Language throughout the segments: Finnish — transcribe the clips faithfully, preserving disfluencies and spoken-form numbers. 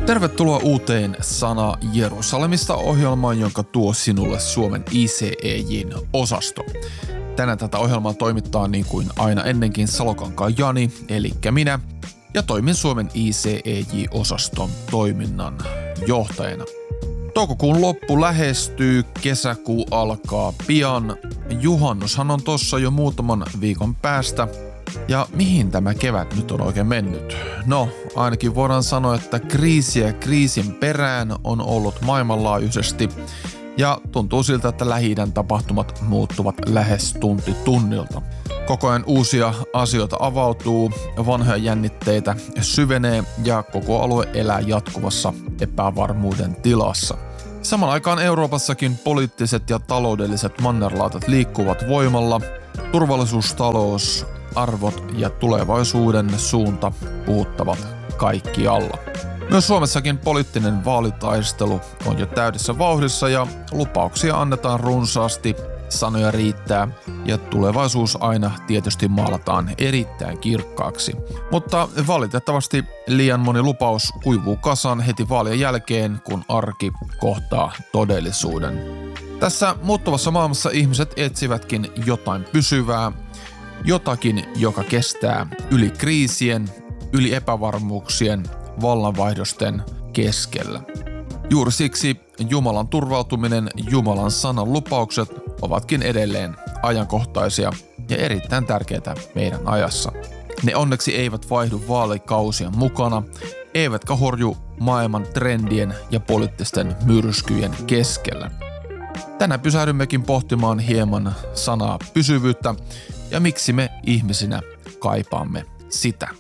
Tervetuloa uuteen Sana Jerusalemista -ohjelmaan, jonka tuo sinulle Suomen I C E J:n osasto. Tänään tätä ohjelmaa toimittaa niin kuin aina ennenkin Salokankaan Jani, eli minä, ja toimin Suomen I C E J-osaston toiminnan johtajana. Toukokuun loppu lähestyy, kesäkuu alkaa pian. Juhannushan on tossa jo muutaman viikon päästä. Ja mihin tämä kevät nyt on oikein mennyt? No, ainakin voidaan sanoa, että kriisiä kriisin perään on ollut maailmanlaajuisesti. Ja tuntuu siltä, että Lähi-idän tapahtumat muuttuvat lähes tunti tunnilta. Koko ajan uusia asioita avautuu, vanhoja jännitteitä syvenee ja koko alue elää jatkuvassa epävarmuuden tilassa. Samaan aikaan Euroopassakin poliittiset ja taloudelliset mannerlaatat liikkuvat voimalla. Turvallisuus, talous, arvot ja tulevaisuuden suunta puhuttavat kaikkialla. Myös Suomessakin poliittinen vaalitaistelu on jo täydessä vauhdissa ja lupauksia annetaan runsaasti, sanoja riittää ja tulevaisuus aina tietysti maalataan erittäin kirkkaaksi. Mutta valitettavasti liian moni lupaus kuivuu kasaan heti vaalien jälkeen, kun arki kohtaa todellisuuden. Tässä muuttuvassa maailmassa ihmiset etsivätkin jotain pysyvää, jotakin, joka kestää yli kriisien, yli epävarmuuksien, vallanvaihdosten keskellä. Juuri siksi Jumalan turvautuminen, Jumalan sanan lupaukset ovatkin edelleen ajankohtaisia ja erittäin tärkeitä meidän ajassa. Ne onneksi eivät vaihdu vaalikausien mukana, eivätkä horju maailman trendien ja poliittisten myrskyjen keskellä. Tänään pysähdymmekin pohtimaan hieman sanaa pysyvyyttä ja miksi me ihmisinä kaipaamme sitä.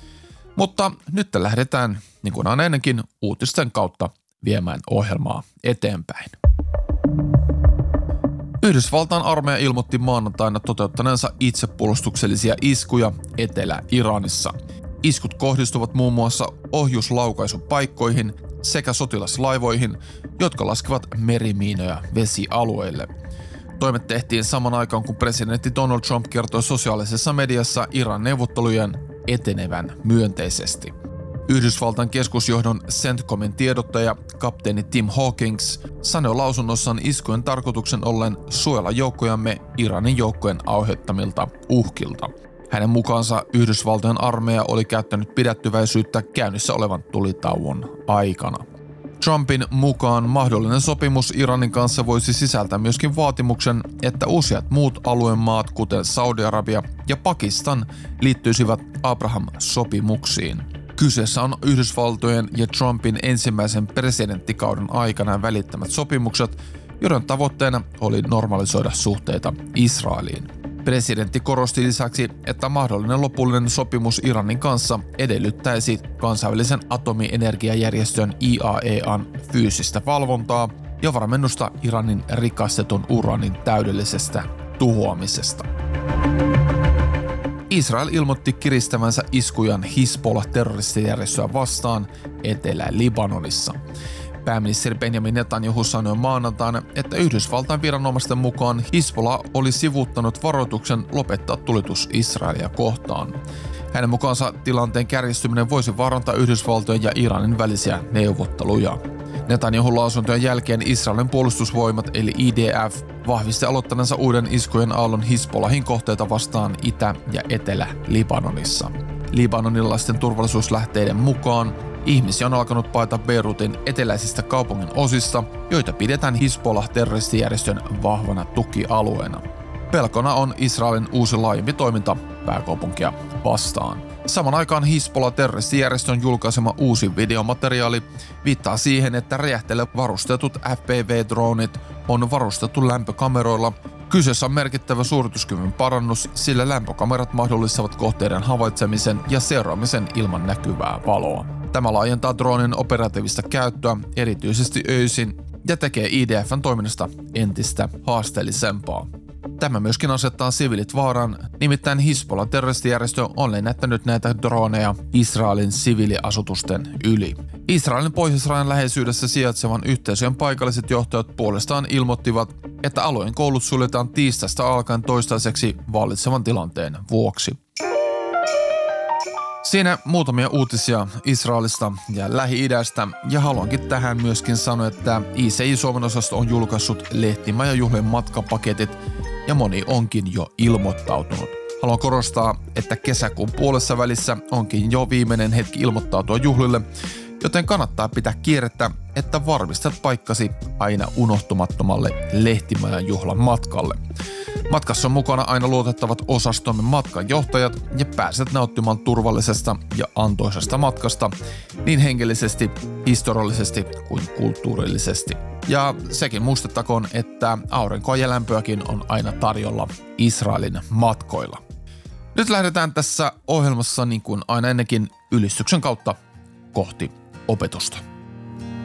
Mutta nyt lähdetään, niin kuin aina ennenkin, uutisten kautta viemään ohjelmaa eteenpäin. Yhdysvaltain armeija ilmoitti maanantaina toteuttaneensa itsepuolustuksellisia iskuja Etelä-Iranissa. Iskut kohdistuvat muun muassa ohjuslaukaisupaikkoihin sekä sotilaslaivoihin, jotka laskevat merimiinoja vesialueille. Toimet tehtiin saman aikaan, kun presidentti Donald Trump kertoi sosiaalisessa mediassa Iran neuvottelujen etenevän myönteisesti. Yhdysvaltain keskusjohdon CENTCOMin tiedottaja kapteeni Tim Hawkins sanoi lausunnossaan iskujen tarkoituksen ollen suojella joukkojamme Iranin joukkojen aiheuttamilta uhkilta. Hänen mukaansa Yhdysvaltojen armeija oli käyttänyt pidättyväisyyttä käynnissä olevan tulitauon aikana. Trumpin mukaan mahdollinen sopimus Iranin kanssa voisi sisältää myöskin vaatimuksen, että useat muut alueen maat, kuten Saudi-Arabia ja Pakistan, liittyisivät Abraham-sopimuksiin. Kyseessä on Yhdysvaltojen ja Trumpin ensimmäisen presidenttikauden aikana välittämät sopimukset, joiden tavoitteena oli normalisoida suhteita Israeliin. Presidentti korosti lisäksi, että mahdollinen lopullinen sopimus Iranin kanssa edellyttäisi kansainvälisen atomienergiajärjestön I A E A:n fyysistä valvontaa ja varmennusta Iranin rikastetun uraanin täydellisestä tuhoamisesta. Israel ilmoitti kiristävänsä iskujan Hizbollah-terroristijärjestöä vastaan Etelä-Libanonissa. Pääministeri Benjamin Netanyahu sanoi maanantaina, että Yhdysvaltain viranomaisten mukaan Hizbollah oli sivuuttanut varoituksen lopettaa tulitus Israelia kohtaan. Hänen mukaansa tilanteen kärjistyminen voisi vaarantaa Yhdysvaltojen ja Iranin välisiä neuvotteluja. Netanyahun lausuntojen jälkeen Israelin puolustusvoimat eli I D F vahvisti aloittaneensa uuden iskujen aallon Hizbollahin kohteita vastaan Itä- ja Etelä-Libanonissa. Libanonilaisten turvallisuuslähteiden mukaan ihmisiä on alkanut paeta Beirutin eteläisistä kaupungin osista, joita pidetään Hizbollah-terroristijärjestön vahvana tukialueena. Pelkona on Israelin uusi laajempi toiminta pääkaupunkia vastaan. Saman aikaan Hizbollah-terroristijärjestön julkaisema uusi videomateriaali viittaa siihen, että räjähteille varustetut F P V-droonit on varustettu lämpökameroilla. Kyseessä on merkittävä suorituskyvyn parannus, sillä lämpökamerat mahdollistavat kohteiden havaitsemisen ja seuraamisen ilman näkyvää valoa. Tämä laajentaa droonin operatiivista käyttöä erityisesti öisin ja tekee I D F:n toiminnasta entistä haasteellisempaa. Tämä myöskin asettaa siviilit vaaraan, nimittäin Hizbollah-terroristijärjestö on lennättänyt näitä droneja Israelin siviiliasutusten yli. Israelin pohjoisrajan läheisyydessä sijaitsevan yhteisöjen paikalliset johtajat puolestaan ilmoittivat, että alueen koulut suljetaan tiistaista alkaen toistaiseksi vallitsevan tilanteen vuoksi. Siinä muutamia uutisia Israelista ja Lähi-idästä, ja haluankin tähän myöskin sanoa, että I C I Suomen osasto on julkaissut lehtimajajuhlien matkapaketit, ja moni onkin jo ilmoittautunut. Haluan korostaa, että kesäkuun puolessa välissä onkin jo viimeinen hetki ilmoittautua juhlille, joten kannattaa pitää kierrettä, että varmistat paikkasi aina unohtumattomalle lehtimajan juhlan matkalle. Matkassa on mukana aina luotettavat osastomme matkanjohtajat ja pääset nauttimaan turvallisesta ja antoisesta matkasta niin henkilöllisesti, historiallisesti kuin kulttuurillisesti. Ja sekin muistettakoon, että aurinkoa ja lämpöäkin on aina tarjolla Israelin matkoilla. Nyt lähdetään tässä ohjelmassa niin kuin aina ennenkin ylistyksen kautta kohti opetusta.